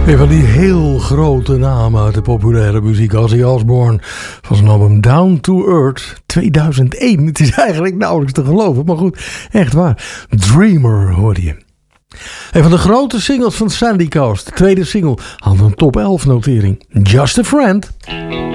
Een van die heel grote namen uit de populaire muziek, Ozzy Osbourne, van zijn album Down to Earth 2001. Het is eigenlijk nauwelijks te geloven, maar goed, echt waar. Dreamer hoorde je. Een van de grote singles van Sandy Coast, de tweede single, had een top 11 notering. Just a Friend.